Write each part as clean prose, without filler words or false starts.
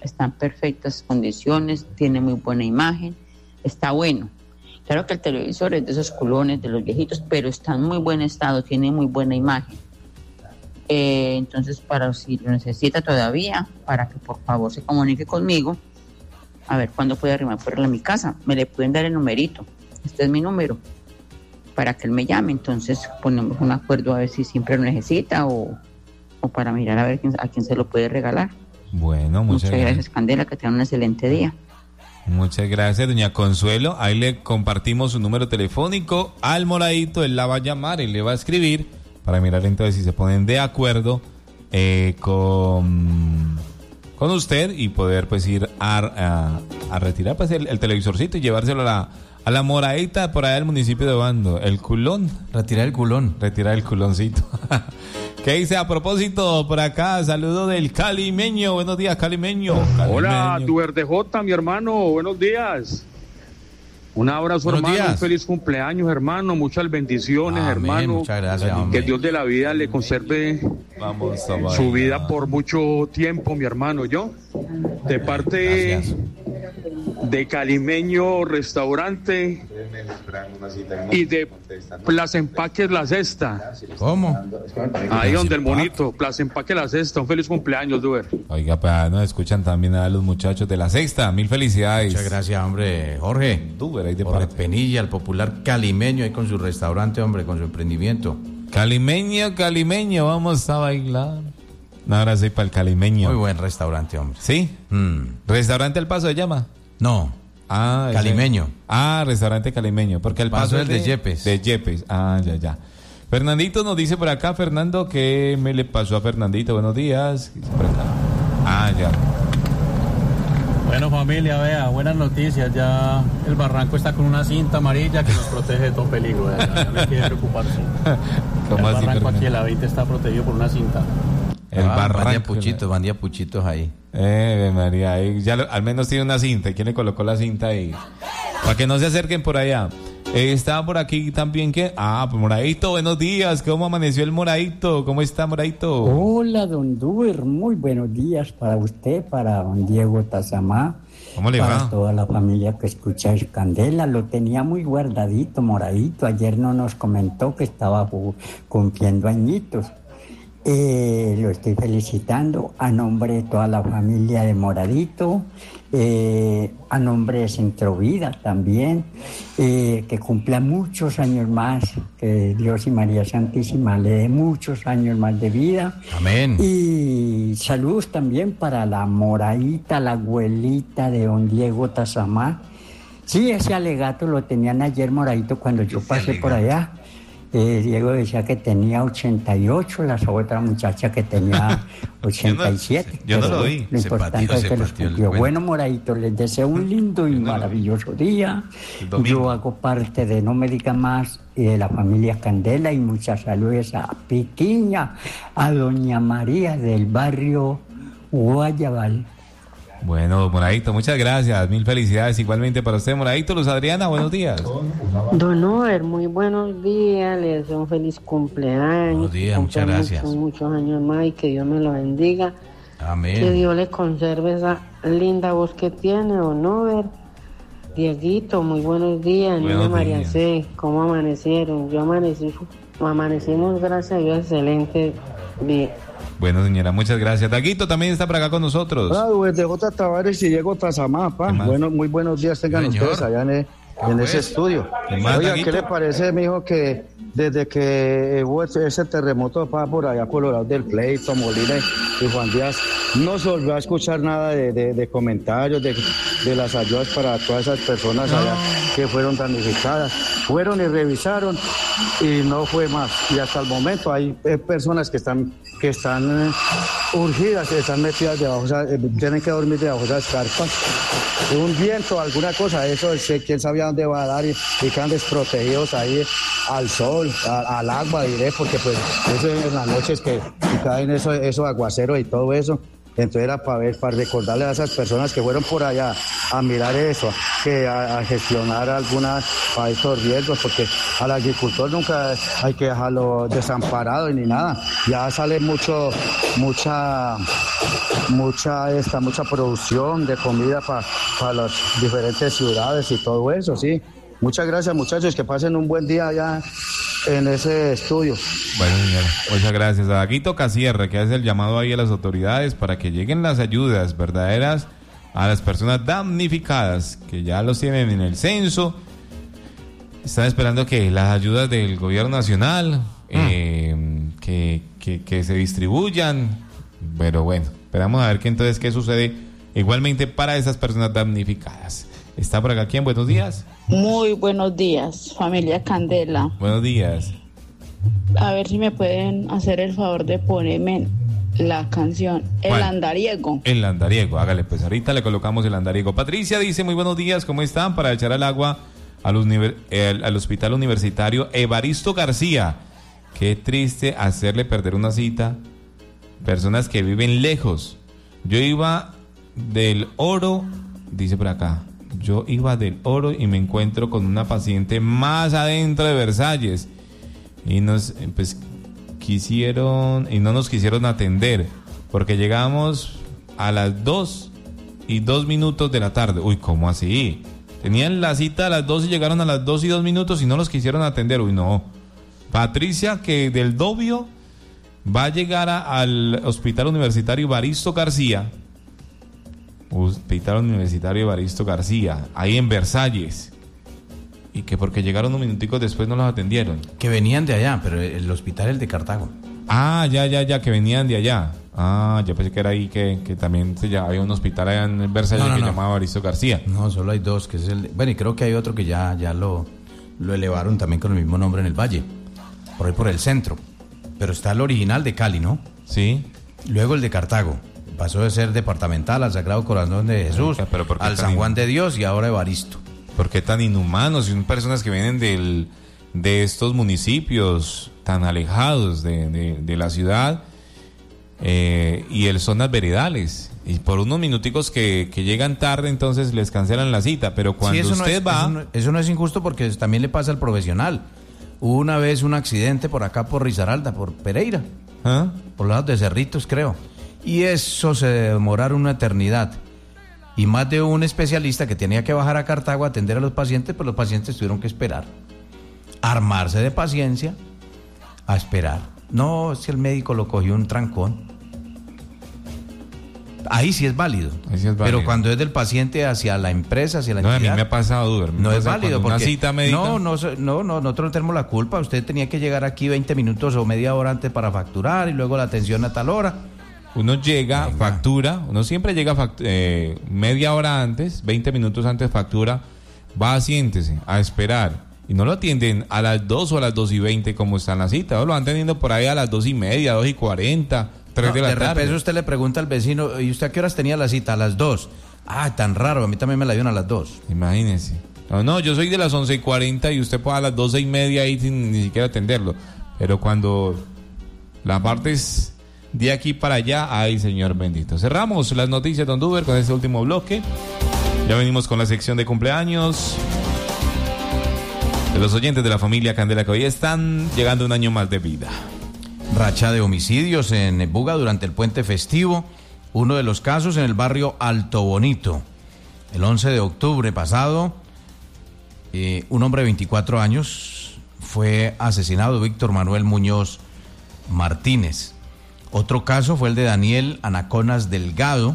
está en perfectas condiciones, tiene muy buena imagen, está bueno. Claro que el televisor es de esos culones, de los viejitos, pero está en muy buen estado, tiene muy buena imagen. Entonces, para si lo necesita todavía, para que por favor se comunique conmigo, a ver cuándo puede arrimar por él a mi casa. Me le pueden dar el numerito, este es mi número, para que él me llame. Entonces ponemos un acuerdo a ver si siempre lo necesita o para mirar a ver a quién se lo puede regalar. Bueno, muchas gracias, Candela, que tengan un excelente día. Muchas gracias, doña Consuelo. Ahí le compartimos su número telefónico al moradito, él la va a llamar, él le va a escribir para mirar entonces si se ponen de acuerdo con usted y poder pues ir a retirar pues el televisorcito y llevárselo a la moradita por allá del municipio de Obando, el culón. Retirar el culoncito. ¿Qué dice a propósito por acá? Saludo del Calimeño. Buenos días, Calimeño. Hola, tu RDJ, mi hermano. Buenos días. Un abrazo, buenos hermano. Días. Un feliz cumpleaños, hermano. Muchas bendiciones, Amén, hermano. muchas gracias, hombre. Que Dios de la vida le conserve su vida por mucho tiempo, mi hermano. Yo, de parte gracias. de Calimeño Restaurante y de Plaza Empaques La Cesta. ¿Cómo? Ahí donde el monito, Plaza Empaques La Cesta. Un feliz cumpleaños, Duber. Oiga, pues nos escuchan también a los muchachos de La Sexta. Mil felicidades. Muchas gracias, hombre. Jorge. Duber, ahí de Jorge parte. Penilla, el popular calimeño, ahí con su restaurante, hombre, con su emprendimiento. Calimeño, vamos a bailar. Un abrazo ahí para el Calimeño. Muy buen restaurante, hombre. ¿Sí? ¿Restaurante El Paso se llama? No. Calimeño. Restaurante Calimeño, porque El Paso es de Yepes. De Yepes, ya. Fernandito nos dice por acá, Fernando, ¿qué me le pasó a Fernandito? Buenos días. Por acá. Ya. Bueno, familia, vea, buenas noticias. Ya el barranco está con una cinta amarilla que nos protege de todo peligro. Ya no hay que preocuparse. ¿Cómo el así, barranco Fernando? aquí en la 20 está protegido por una cinta. El barranco. Bandía Puchitos ahí. María, ahí ya al menos tiene una cinta. ¿Quién le colocó la cinta ahí? Para que no se acerquen por allá. Estaba por aquí también que... pues Moradito, buenos días. ¿Cómo amaneció el Moradito? ¿Cómo está, Moradito? Hola, don Duber. Muy buenos días para usted, para don Diego Tazamá. ¿Cómo le para va? toda la familia que escucha Candela. Lo tenía muy guardadito, Moradito. Ayer no nos comentó que estaba cumpliendo añitos. Lo estoy felicitando a nombre de toda la familia de Moradito, a nombre de Centrovida también, que cumpla muchos años más, que Dios y María Santísima le dé muchos años más de vida. Amén. Y saludos también para la Moradita, la abuelita de don Diego Tazamá. Sí, ese alegato lo tenían ayer, Moradito, cuando yo pasé por allá. Diego decía que tenía 88, la otra muchacha que tenía 87. Yo no lo vi. Lo importante es que los cumplió. Bueno, Moradito, les deseo un lindo y maravilloso día. Yo hago parte de No Me Diga Más y de la familia Candela, y muchas saludos a Piquiña, a doña María del barrio Guayabal. Bueno, Moradito, muchas gracias. Mil felicidades igualmente para usted, Moradito. Luz Adriana, buenos días. Don Over, muy buenos días. Les deseo un feliz cumpleaños. Buenos días, muchas gracias. Muchos años más y que Dios me lo bendiga. Amén. Que Dios le conserve esa linda voz que tiene, Don Over. Dieguito, muy buenos días. Niña María C, ¿cómo amanecieron? Amanecimos, gracias a Dios, excelente bien. Bueno, señora, muchas gracias. Daguito también está por acá con nosotros. Hola, de J. Tavares y Diego Tazamá, pa. Bueno, muy buenos días tengan ustedes allá en ese estudio. Oiga, ¿qué le parece, mijo, que desde que hubo ese terremoto por allá por los lados del Pleito, Molina y Juan Díaz, no se volvió a escuchar nada de comentarios, de las ayudas para todas esas personas allá que fueron damnificadas? Fueron y revisaron y no fue más. Y hasta el momento hay personas que están urgidas, están metidas debajo, tienen que dormir debajo de esas carpas. Un viento, alguna cosa, eso quién sabía dónde va a dar y quedan desprotegidos ahí al sol, al agua, diré, porque pues eso en las noches que caen eso aguacero y todo eso. Entonces era para recordarle a esas personas que fueron por allá a mirar eso, que a gestionar para estos riesgos, porque al agricultor nunca hay que dejarlo desamparado ni nada. Ya sale mucha mucha producción de comida para las diferentes ciudades y todo eso, sí. Muchas gracias, muchachos, que pasen un buen día allá en ese estudio. Bueno, señora, muchas gracias. Aquí toca cierre, que hace el llamado ahí a las autoridades para que lleguen las ayudas verdaderas a las personas damnificadas, que ya los tienen en el censo. Están esperando que las ayudas del gobierno nacional que se distribuyan, pero bueno, esperamos a ver qué sucede igualmente para esas personas damnificadas. Está por acá, ¿quién? Buenos días. Muy buenos días, familia Candela. Buenos días. A ver si me pueden hacer el favor de ponerme la canción El Andariego. El Andariego, hágale pues, ahorita le colocamos el Andariego. Patricia dice, muy buenos días, ¿cómo están? Para echar al agua al hospital universitario Evaristo García. Qué triste hacerle perder una cita. Personas que viven lejos. Yo iba del Oro, dice por acá, yo iba del Oro y me encuentro con una paciente más adentro de Versalles y no nos quisieron atender porque llegamos a las 2:02 de la tarde. Uy, ¿cómo así? Tenían la cita a las 2 y llegaron a las 2:02 y no los quisieron atender. Uy, no. Patricia, que del Dobio va a llegar al Hospital Universitario Evaristo García. Hospital Universitario Evaristo García, ahí en Versalles. Y que porque llegaron unos minuticos después no los atendieron. Que venían de allá, pero el hospital es el de Cartago. Ah, ya, que venían de allá. Ah, yo pensé que era ahí que también había un hospital allá en Versalles que llamaba Evaristo García. No, solo hay dos, que es bueno, y creo que hay otro que ya lo elevaron también con el mismo nombre en el Valle, por ahí por el centro. Pero está el original de Cali, ¿no? Sí. Luego el de Cartago. Pasó de ser departamental al Sagrado Corazón de Jesús, al San Juan de Dios y ahora Evaristo. ¿Por qué tan inhumanos? Son personas que vienen de estos municipios tan alejados de la ciudad y en zonas veredales. Y por unos minuticos que llegan tarde, entonces les cancelan la cita. Pero cuando eso no es injusto porque también le pasa al profesional. Hubo una vez un accidente por acá, por Risaralda, por Pereira, por los lados de Cerritos, creo. Y eso se demoraron una eternidad. Y más de un especialista que tenía que bajar a Cartago a atender a los pacientes, pues los pacientes tuvieron que esperar. Armarse de paciencia a esperar. No, si el médico lo cogió un trancón. Ahí sí es válido. Pero cuando es del paciente hacia la empresa, hacia la entidad. No, a mí me ha pasado, no es válido porque una cita médica. No, nosotros no tenemos la culpa. Usted tenía que llegar aquí 20 minutos o media hora antes para facturar y luego la atención a tal hora. Uno llega, factura, uno siempre llega media hora antes, 20 minutos antes factura, va, siéntese a esperar y no lo atienden a las 2 o a las 2:20 como está en la cita, o lo van teniendo por ahí a las 2:30, 2:40, 3 de la tarde. De repente usted le pregunta al vecino, ¿y usted a qué horas tenía la cita? A las 2. Ah, tan raro, a mí también me la dieron a las 2. Imagínese. No, yo soy de las 11:40 y usted puede a las 12:30 ahí sin ni siquiera atenderlo. Pero cuando la parte es de aquí para allá, ay, Señor bendito. Cerramos las noticias, don Duber, con este último bloque. Ya venimos con la sección de cumpleaños de los oyentes de la familia Candela, que hoy están llegando un año más de vida. Racha de homicidios en Buga durante el puente festivo. Uno de los casos en el barrio Alto Bonito. El 11 de octubre pasado, un hombre de 24 años fue asesinado, Víctor Manuel Muñoz Martínez. Otro caso fue el de Daniel Anaconas Delgado.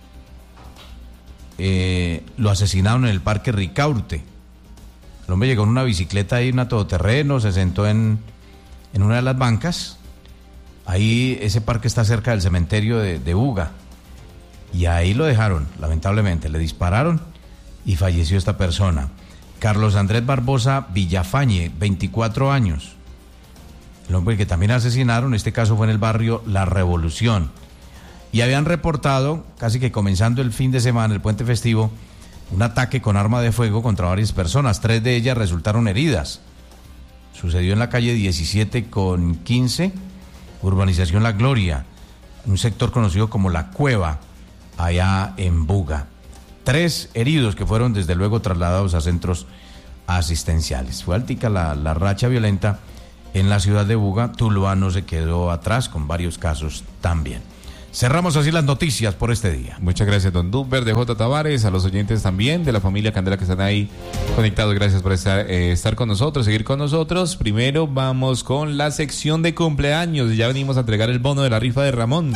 Lo asesinaron en el Parque Ricaurte. El hombre llegó en una bicicleta ahí, una todoterreno, se sentó en una de las bancas. Ahí ese parque está cerca del cementerio de Buga. Y ahí lo dejaron, lamentablemente. Le dispararon y falleció esta persona. Carlos Andrés Barbosa Villafañe, 24 años. El hombre que también asesinaron, este caso fue en el barrio La Revolución. Y habían reportado, casi que comenzando el fin de semana, el puente festivo, un ataque con arma de fuego contra varias personas. 3 de ellas resultaron heridas. Sucedió en la calle 17 con 15, urbanización La Gloria, un sector conocido como La Cueva, allá en Buga. 3 heridos que fueron desde luego trasladados a centros asistenciales. Fue altica la racha violenta en la ciudad de Buga. Tuluá no se quedó atrás con varios casos también. Cerramos así las noticias por este día. Muchas gracias, don Duber, de J. Tavares, a los oyentes también, de la familia Candela que están ahí conectados. Gracias por estar con nosotros, seguir con nosotros. Primero vamos con la sección de cumpleaños. Ya venimos a entregar el bono de la rifa de Ramón.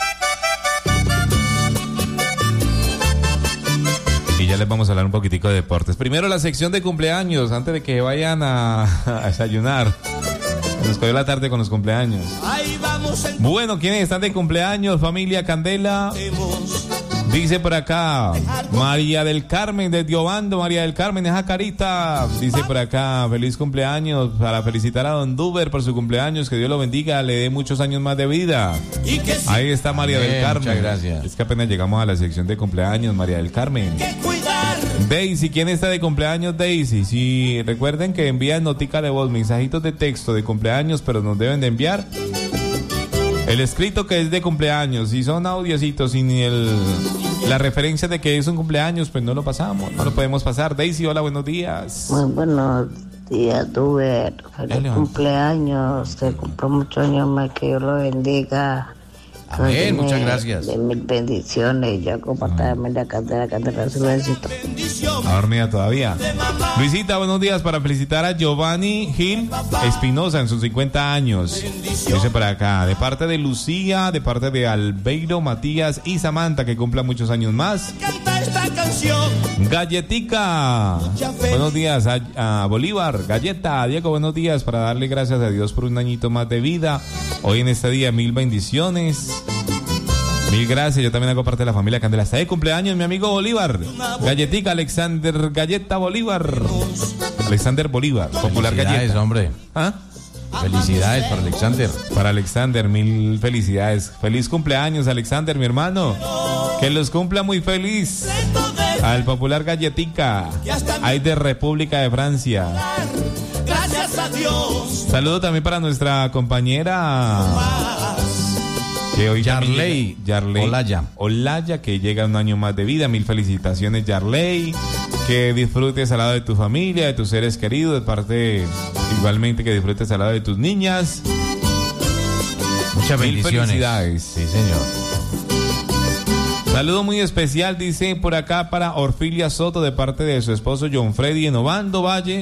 Y ya les vamos a hablar un poquitico de deportes. Primero la sección de cumpleaños, antes de que vayan a desayunar. Nos cogió la tarde con los cumpleaños. Bueno, ¿quiénes están de cumpleaños? Familia Candela. Dice por acá María del Carmen desde Obando. María del Carmen, esa carita. Dice por acá, feliz cumpleaños, para felicitar a don Duber por su cumpleaños. Que Dios lo bendiga, le dé muchos años más de vida. Ahí está María del Carmen. Muchas gracias. Es que apenas llegamos a la sección de cumpleaños. María del Carmen. Daisy, ¿quién está de cumpleaños? Daisy, si recuerden que envían notica de voz, mensajitos de texto de cumpleaños, pero nos deben de enviar el escrito que es de cumpleaños. Si son audiocitos sin la referencia de que es un cumpleaños, pues no lo pasamos, no lo podemos pasar. Daisy, hola, buenos días. Muy buenos días, Duber. Feliz cumpleaños, te cumplo muchos años más, que Dios lo bendiga. Amén, muchas gracias. De mil bendiciones, yo compartirme la Candela su éxito. A dormida todavía. Luisita, buenos días, para felicitar a Giovanni Gil Espinosa en sus 50 años. Dice por acá, de parte de Lucía, de parte de Albeiro, Matías y Samantha, que cumplan muchos años más. Galletica, buenos días a Bolívar. Galleta, Diego, buenos días, para darle gracias a Dios por un añito más de vida. Hoy en este día, mil bendiciones. Mil gracias, yo también hago parte de la familia Candela. Está de cumpleaños mi amigo Bolívar. Galletica, Alexander Galleta Bolívar. Alexander Bolívar, popular galleta. Hombre. ¿Ah? Felicidades para Alexander. Para Alexander, mil felicidades. Feliz cumpleaños, Alexander, mi hermano. Que los cumpla muy feliz. Al popular Galletica. Ahí de República de Francia. Gracias a Dios. Saludo también para nuestra compañera que hoy Yarley Olaya, que llega un año más de vida. Mil felicitaciones, Yarley. Que disfrutes al lado de tu familia, de tus seres queridos, de parte igualmente que disfrutes al lado de tus niñas. Muchas bendiciones. Felicidades. Sí, señor. Saludo muy especial, dice por acá, para Orfilia Soto, de parte de su esposo John Freddy en Obando Valle.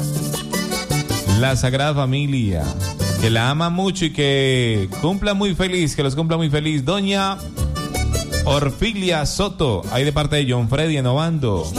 La Sagrada Familia, que la ama mucho y que cumpla muy feliz, que los cumpla muy feliz. Doña Orfilia Soto, ahí de parte de John Freddy en Obando.